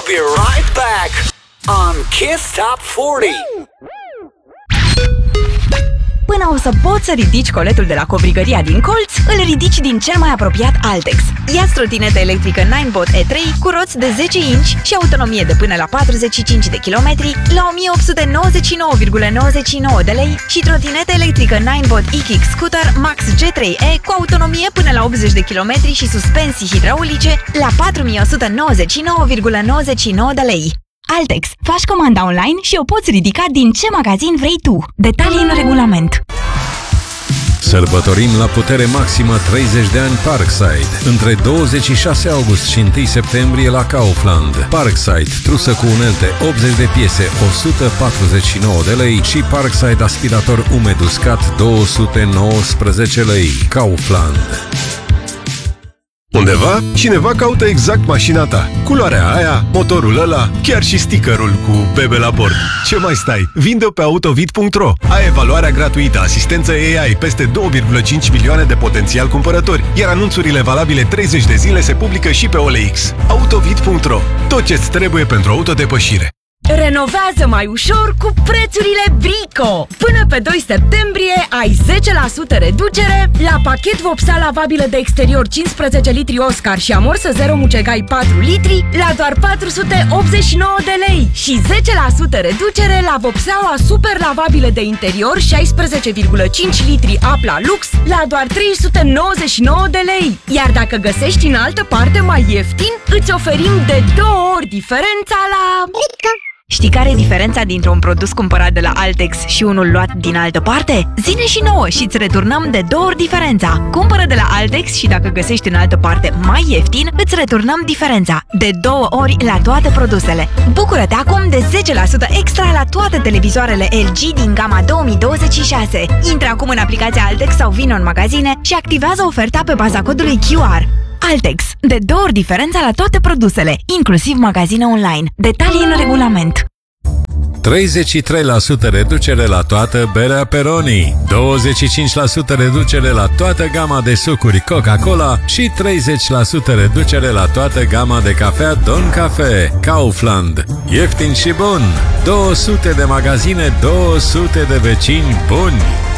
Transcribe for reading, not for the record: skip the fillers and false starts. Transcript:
be right back on Kiss Top 40. Până o să poți să ridici coletul de la covrigăria din colț, îl ridici din cel mai apropiat Altex. Ia-ți trotinetă electrică Ninebot E3 cu roți de 10 inch și autonomie de până la 45 de kilometri la 1899,99 de lei și trotinetă electrică Ninebot E-Kick Scooter Max G3E cu autonomie până la 80 de kilometri și suspensii hidraulice la 4199,99 de lei. Altex. Faci comanda online și o poți ridica din ce magazin vrei tu. Detalii în regulament. Sărbătorim la putere maximă 30 de ani Parkside. Între 26 august și 1 septembrie la Kaufland. Parkside, trusă cu unelte 80 de piese, 149 de lei și Parkside aspirator umed uscat 219 lei. Kaufland. Undeva, cineva caută exact mașina ta. Culoarea aia, motorul ăla, chiar și stickerul cu bebe la bord. Ce mai stai? Vinde-o pe autovid.ro. Ai evaluarea gratuită, asistență AI, peste 2,5 milioane de potențial cumpărători, iar anunțurile valabile 30 de zile se publică și pe OLX. Autovid.ro. Tot ce-ți trebuie pentru autodepășire. Renovează mai ușor cu prețurile Brico! Până pe 2 septembrie ai 10% reducere la pachet vopsea lavabilă de exterior 15 litri Oscar și amorsă 0 mucegai 4 litri la doar 489 de lei și 10% reducere la vopseaua super lavabilă de interior 16,5 litri Apla Lux la doar 399 de lei. Iar dacă găsești în altă parte mai ieftin, îți oferim de 2 ori diferența la Brico. Știi care e diferența dintre un produs cumpărat de la Altex și unul luat din altă parte? Zine și nouă și îți returnăm de 2 ori diferența. Cumpără de la Altex și dacă găsești în altă parte mai ieftin, îți returnăm diferența. De 2 ori la toate produsele. Bucură-te acum de 10% extra la toate televizoarele LG din gama 2026. Intră acum în aplicația Altex sau vină în magazine și activează oferta pe baza codului QR. Altex. De 2 ori diferența la toate produsele, inclusiv magazine online. Detalii în regulament. 33% reducere la toată berea Peroni, 25% reducere la toată gama de sucuri Coca-Cola și 30% reducere la toată gama de cafea Don Cafe. Kaufland. Ieftin și bun. 200 de magazine, 200 de vecini buni.